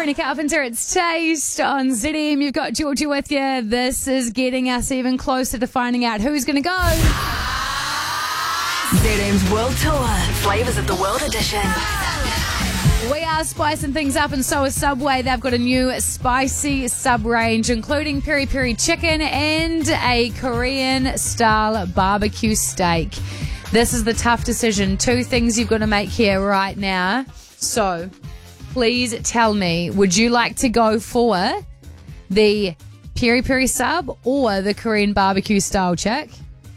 Sabrina Carpenter, it's Taste on ZM. You've got Georgia with you. This is getting us even closer to finding out who's going to go. ZM's World Tour, Flavours of the World Edition. We are spicing things up, and so is Subway. They've got a new spicy sub-range, including peri-peri chicken and a Korean-style barbecue steak. This is the tough decision. Two things you've got to make here right now. So, please tell me, would you like to go for the peri-peri sub or the Korean barbecue style chick?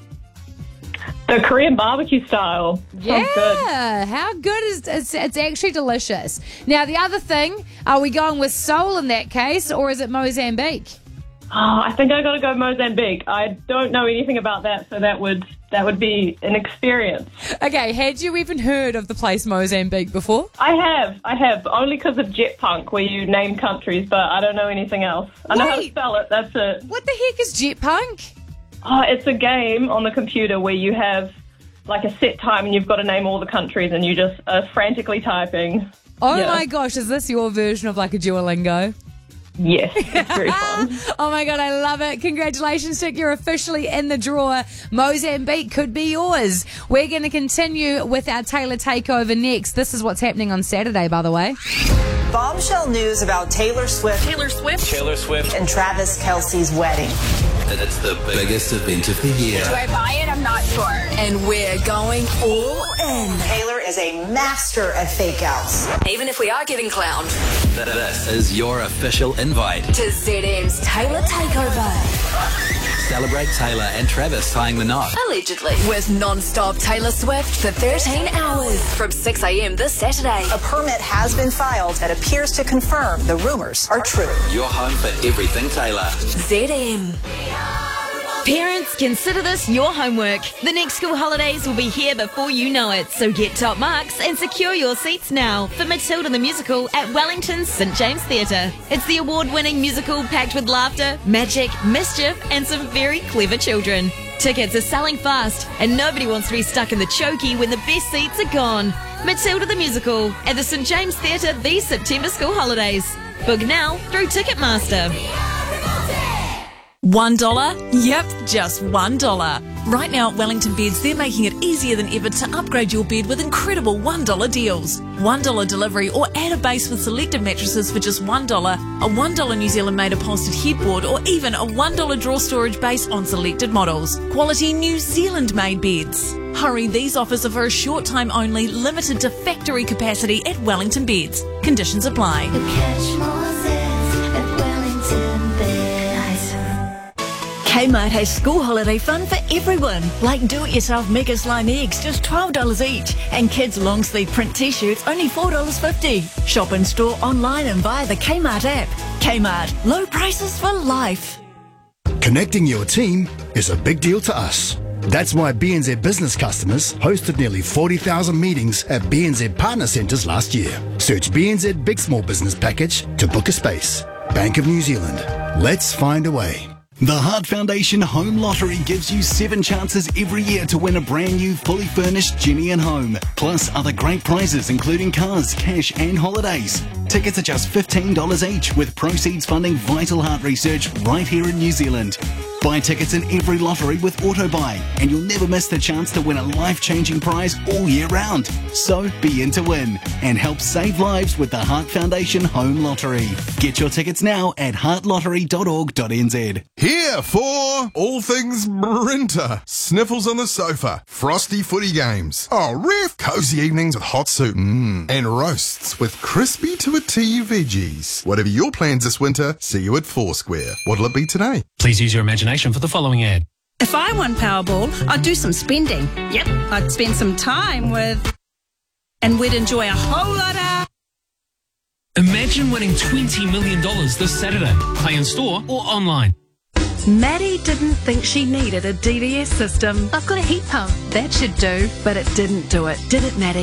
The Korean barbecue style. Yeah, Sounds good. how good is it's actually delicious. Now, the other thing, are we going with Seoul in that case, or is it Mozambique? Oh, I think I got to go Mozambique. I don't know anything about that, so that would be an experience. Okay, had you even heard of the place Mozambique before? I have, only because of Jet Punk, where you name countries, but I don't know anything else. I know how to spell it, that's it. What the heck is Jet Punk? Oh, it's a game on the computer where you have like a set time and you've got to name all the countries and you just are frantically typing. Oh my gosh, is this your version of like a Duolingo? Yes, it's very fun. Oh my God, I love it. Congratulations, Dick. You're officially in the draw. Mozambique could be yours. We're going to continue with our Taylor Takeover next. This is what's happening on Saturday, by the way. Bombshell news about Taylor Swift and Travis Kelce's wedding. It's the biggest event of the year. Do I buy it? I'm not sure. And we're going all in. Taylor is a master at fake outs. Even if we are getting clowned. This is your official invite. To ZM's Taylor Takeover. Celebrate Taylor and Travis tying the knot. Allegedly. With non-stop Taylor Swift for 13 hours. From 6 a.m. this Saturday. A permit has been filed that appears to confirm the rumors are true. Your home for everything Taylor. ZM. Parents, consider this your homework. The next school holidays will be here before you know it, so get top marks and secure your seats now for Matilda the Musical at Wellington's St James Theatre. It's the award-winning musical packed with laughter, magic, mischief and some very clever children. Tickets are selling fast and nobody wants to be stuck in the chokey when the best seats are gone. Matilda the Musical at the St James Theatre these September school holidays. Book now through Ticketmaster. $1? Yep, just $1. Right now at Wellington Beds, they're making it easier than ever to upgrade your bed with incredible $1 deals. $1 delivery or add a base with selected mattresses for just $1, a $1 New Zealand made upholstered headboard or even a $1 drawer storage base on selected models. Quality New Zealand made beds. Hurry, these offers are for a short time only, limited to factory capacity at Wellington Beds. Conditions apply. Kmart has school holiday fun for everyone, like do-it-yourself Mega Slime eggs, just $12 each, and kids' long-sleeve print t-shirts, only $4.50. Shop in store, online and via the Kmart app. Kmart, low prices for life. Connecting your team is a big deal to us. That's why BNZ business customers hosted nearly 40,000 meetings at BNZ Partner Centres last year. Search BNZ Big Small Business Package to book a space. Bank of New Zealand. Let's find a way. The Heart Foundation Home Lottery gives you 7 chances every year to win a brand new fully furnished Genie and Home, plus other great prizes including cars, cash and holidays. Tickets are just $15 each, with proceeds funding vital heart research right here in New Zealand. Buy tickets in every lottery with AutoBuy, and you'll never miss the chance to win a life-changing prize all year round. So be in to win and help save lives with the Heart Foundation Home Lottery. Get your tickets now at heartlottery.org.nz. Here for all things Brinter. Sniffles on the sofa, frosty footy games. Oh, ref! Cozy evenings with hot soup. And roasts with crispy to a T veggies. Whatever your plans this winter, see you at Foursquare. What'll it be today? Please use your imagination for the following ad. If I won Powerball, I'd do some spending. Yep, I'd spend some time with... and we'd enjoy a whole lot of... Imagine winning $20 million this Saturday. Play in store or online. Maddie didn't think she needed a DVS system. I've got a heat pump. That should do. But it didn't do it, did it, Maddie?